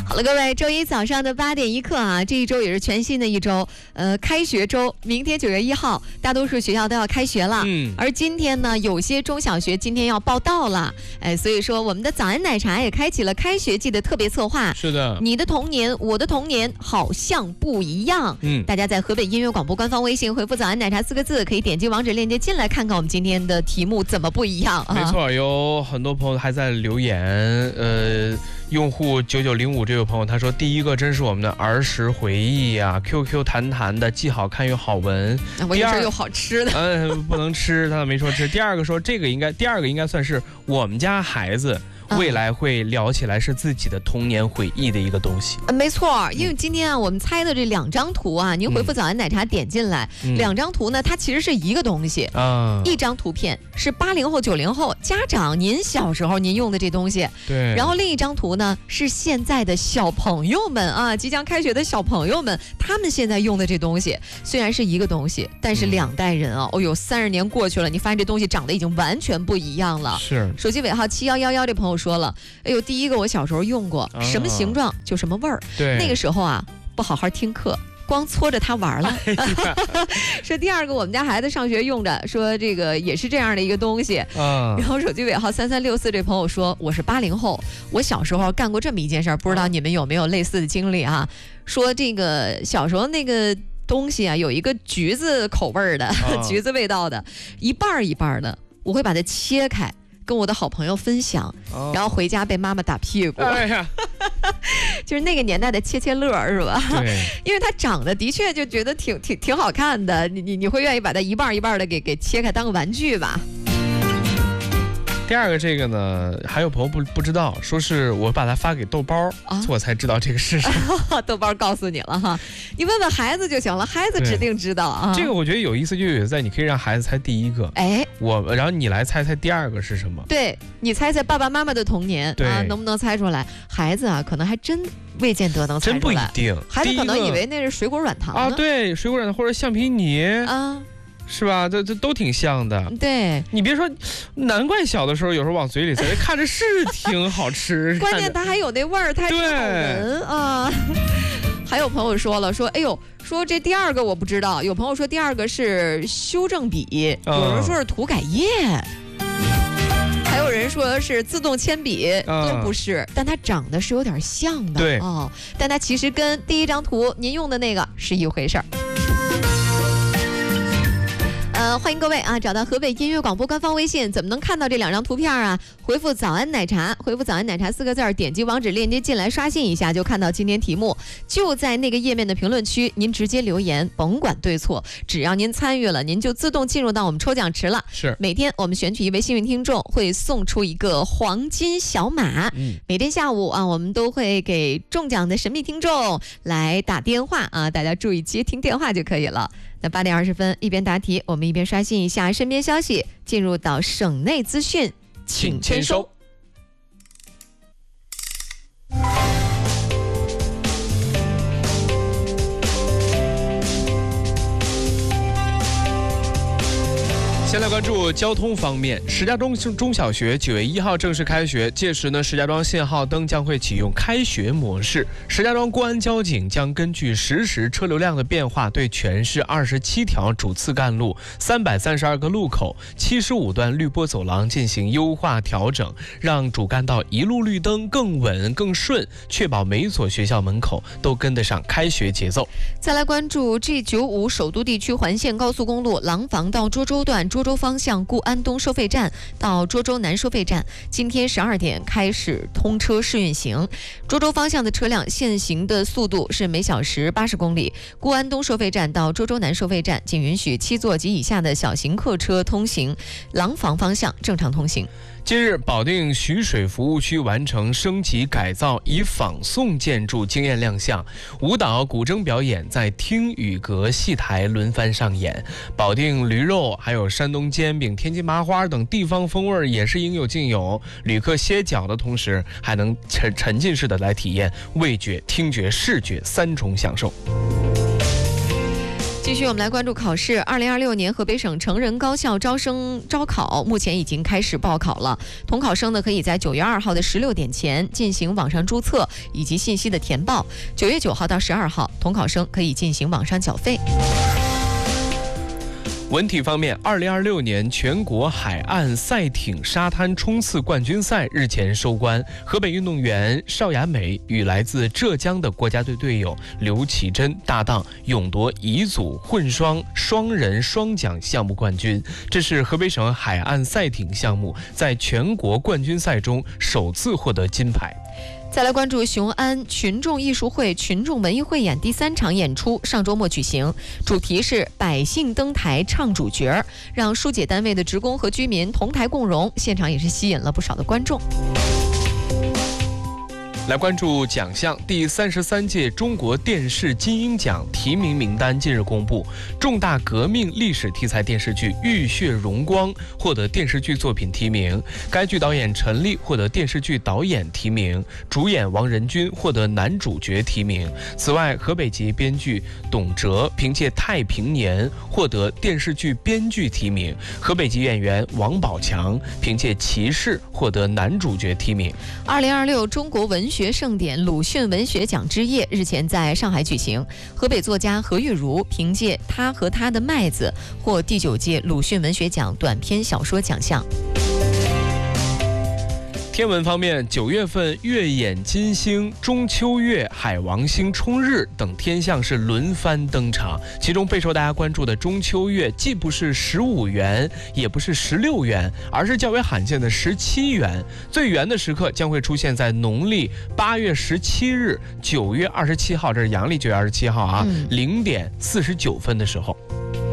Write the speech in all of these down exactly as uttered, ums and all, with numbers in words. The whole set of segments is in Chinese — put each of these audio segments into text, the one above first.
好了，各位，周一早上的八点一刻啊，这一周也是全新的一周，呃，开学周，明天九月一号，大多数学校都要开学了。嗯，而今天呢，有些中小学今天要报到了，哎，所以说我们的早安奶茶也开启了开学季的特别策划。 是的， 你的童年，我的童年好像不一样。嗯，大家在河北音乐广播官方微信回复“早安奶茶”四个字，可以点击网址链接进来看看我们今天的题目怎么不一样啊。 没错，有很多朋友还在留言，呃。用户九九零五这位朋友他说，第一个真是我们的儿时回忆啊 ，Q Q 弹弹的，既好看又好闻。 我也是又好吃的， 嗯、呃，不能吃，他没说吃。第二个说这个应该，第二个应该算是我们家孩子未来会聊起来是自己的童年回忆的一个东西。 嗯、没错，因为今天啊，我们猜的这两张图啊，您回复早安奶茶点进来，嗯、两张图呢，它其实是一个东西啊。一张图片是八零后、九零后家长您小时候您用的这东西， 对。 然后另一张图呢是现在的小朋友们啊，即将开学的小朋友们，他们现在用的这东西虽然是一个东西，但是两代人啊，嗯、哦呦，三十年过去了，你发现这东西长得已经完全不一样了。 是。 手机尾号七幺幺幺这朋友说了，哎呦，第一个我小时候用过，啊、什么形状就什么味儿。 对。 那个时候啊，不好好听课。光搓着它玩了，说第二个我们家孩子上学用着，说这个也是这样的一个东西。嗯，然后手机尾号三三六四这朋友说，我是八零后，我小时候干过这么一件事儿，不知道你们有没有类似的经历啊？说这个小时候那个东西啊，有一个橘子口味的，哦、橘子味道的，一半一半的，我会把它切开。跟我的好朋友分享，哦、然后回家被妈妈打屁股。哎呀，就是那个年代的切切乐是吧？ 对， 因为它长得的确就觉得挺挺挺好看的，你你你会愿意把它一半一半的给给切开当个玩具吧？ 第二个这个呢，还有朋友不不知道，说是我把它发给豆包，啊、我才知道这个是什么。 豆包告诉你了哈，你问问孩子就行了，孩子指定知道啊。 这个我觉得有意思，就有在你可以让孩子猜第一个，哎，我然后你来猜猜第二个是什么？ 对，你猜猜爸爸妈妈的童年啊，能不能猜出来？孩子啊，可能还真未见得能猜出来， 真不一定。 孩子可能以为那是水果软糖啊，对，水果软糖或者橡皮泥啊。是吧？这这都挺像的。 对， 你别说，难怪小的时候有时候往嘴里塞，看着是挺好吃。 关键它还有那味儿，它还挺好闻啊。还有朋友说了，说哎呦，说这第二个我不知道。有朋友说第二个是修正笔，嗯、有人说是涂改液，还有人说是自动铅笔，嗯、都不是，但它长得是有点像的。 对哦，但它其实跟第一张图您用的那个是一回事儿。呃，欢迎各位啊，找到河北音乐广播官方微信，怎么能看到这两张图片啊？回复早安奶茶，回复早安奶茶四个字儿，点击网址链接进来刷新一下，就看到今天题目，就在那个页面的评论区，您直接留言，甭管对错，只要您参与了，您就自动进入到我们抽奖池了。 是， 每天我们选取一位幸运听众，会送出一个黄金小马。嗯，每天下午啊，我们都会给中奖的神秘听众来打电话啊，大家注意接听电话就可以了。那八点二十分，一边答题，我们一边刷新一下身边消息，进入到省内资讯，请签收。 先来关注交通方面，石家庄中小学九月一号正式开学，届时呢，石家庄信号灯将会启用开学模式。石家庄公安交警将根据实时车流量的变化，对全市二十七条主次干路、三百三十二个路口、七十五段绿波走廊进行优化调整，让主干道一路绿灯更稳更顺，确保每所学校门口都跟得上开学节奏。 再来关注 G 九五 首都地区环线高速公路廊坊到涿州段涿州方向固安东收费站到涿州南收费站，今天十二点开始通车试运行。涿州方向的车辆限行的速度是每小时八十公里，固安东收费站到涿州南收费站仅允许七座及以下的小型客车通行，廊坊方向正常通行。 近日，保定徐水服务区完成升级改造，以仿宋建筑惊艳亮相，舞蹈、古筝表演在听雨阁戏台轮番上演，保定驴肉、还有山东煎饼、天津麻花等地方风味也是应有尽有。旅客歇脚的同时，还能沉沉浸式的来体验味觉、听觉、视觉三重享受。 继续，我们来关注考试。二零二六年河北省成人高校招生招考目前已经开始报考了。统考生呢，可以在九月二号的十六点前进行网上注册以及信息的填报。九月九号到十二号，统考生可以进行网上缴费。 文体方面，二零二六年全国海岸赛艇沙滩冲刺冠军赛日前收官，河北运动员邵雅美与来自浙江的国家队队友刘启珍搭档勇夺乙组混双双人双桨项目冠军，这是河北省海岸赛艇项目在全国冠军赛中首次获得金牌。 再来关注雄安群众艺术会群众文艺汇演第三场演出上周末举行，主题是百姓登台唱主角，让疏解单位的职工和居民同台共荣，现场也是吸引了不少的观众。 来关注奖项，第三十三届中国电视金鹰奖提名名单近日公布，重大革命历史题材电视剧《浴血荣光》获得电视剧作品提名，该剧导演陈立获得电视剧导演提名，主演王仁君获得男主角提名。此外，河北籍编剧董哲凭借《太平年》获得电视剧编剧提名，河北籍演员王宝强凭借《骑士》获得男主角提名。 二零二六中国文学学盛典鲁迅文学奖之夜日前在上海举行，河北作家何玉茹凭借《他和他的麦子》获第九届鲁迅文学奖短篇小说奖项。 天文方面，九月份月掩金星、中秋月、海王星冲日等天象是轮番登场，其中备受大家关注的中秋月既不是十五圆，也不是十六圆，而是较为罕见的十七圆。最圆的时刻将会出现在农历八月十七日、九月二十七号，这是阳历九月二十七号啊，零点四十九分的时候。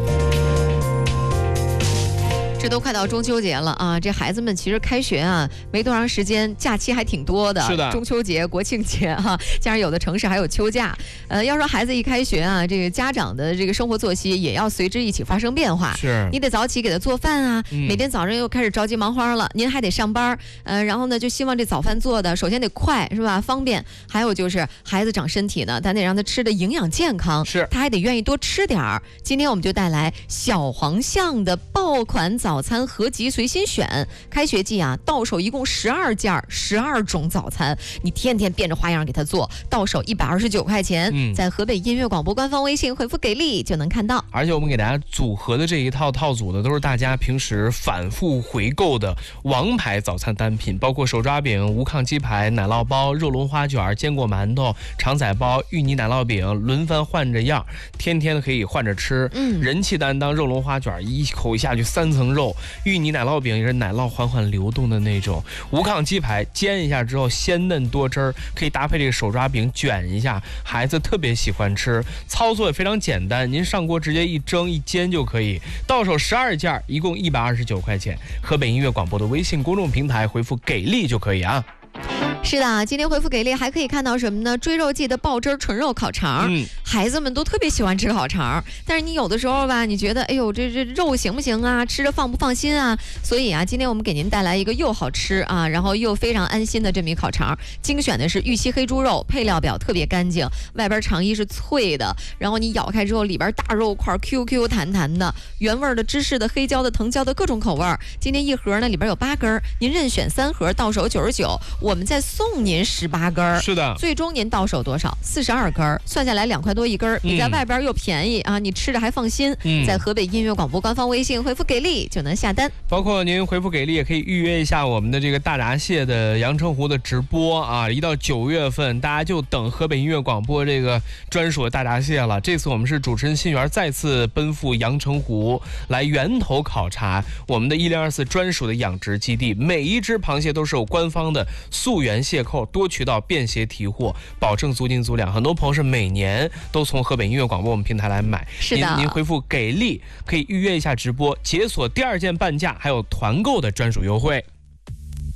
这都快到中秋节了啊！这孩子们其实开学啊没多长时间，假期还挺多的。 是的， 中秋节、国庆节哈、啊，加上有的城市还有秋假。呃，要说孩子一开学啊，这个家长的这个生活作息也要随之一起发生变化。 是， 你得早起给他做饭啊，嗯、每天早上又开始着急忙慌了。您还得上班，呃，然后呢就希望这早饭做的首先得快是吧，方便。还有就是孩子长身体呢，咱得让他吃的营养健康， 是， 他还得愿意多吃点儿。今天我们就带来小黄象的爆款早。早餐合集随心选，开学季啊，到手一共十二件，十二种早餐，你天天变着花样给他做，到手一百二十九块钱，嗯、在河北音乐广播官方微信回复给力就能看到。 而且我们给大家组合的这一套套组的都是大家平时反复回购的王牌早餐单品，包括手抓饼、无炕鸡排、奶酪包、肉龙花卷、坚果馒头、肠仔包、芋泥奶酪饼，轮番换着样，天天可以换着吃。嗯，人气担当肉龙花卷，一口一下去三层肉。芋泥奶酪饼也是奶酪缓缓流动的那种，无炕鸡排煎一下之后鲜嫩多汁儿，可以搭配这个手抓饼卷一下，孩子特别喜欢吃，操作也非常简单，您上锅直接一蒸一煎就可以。到手十二件，一共一百二十九块钱。河北音乐广播的微信公众平台回复给力就可以啊。 是的，今天回复给力还可以看到什么呢？追肉季的爆汁纯肉烤肠，嗯、孩子们都特别喜欢吃烤肠，但是你有的时候吧，你觉得哎呦这这肉行不行啊？吃着放不放心啊？所以啊，今天我们给您带来一个又好吃啊，然后又非常安心的这么一烤肠，精选的是玉溪黑猪肉，配料表特别干净，外边肠衣是脆的，然后你咬开之后里边大肉块 Q Q 弹弹的，原味的、芝士的、黑椒的、藤椒的各种口味。今天一盒呢里边有八根，您任选三盒，到手九十九，我们再送您十八根， 是的， 最终您到手多少？四十二根，算下来两块多一根，比在外边又便宜、嗯、啊！你吃着还放心。嗯、在河北音乐广播官方微信回复给力就能下单， 包括您回复给力也可以预约一下我们的这个大闸蟹的阳澄湖的直播啊！一到九月份，大家就等河北音乐广播这个专属的大闸蟹了。这次我们是主持人新源再次奔赴阳澄湖来源头考察我们的一零二四专属的养殖基地，每一只螃蟹都是有官方的溯源蟹扣，多渠道便携提货，保证足斤足两。很多朋友是每年都从河北音乐广播我们平台来买， 是的， 您您回复给力可以预约一下直播，解锁第二件半价，还有团购的专属优惠。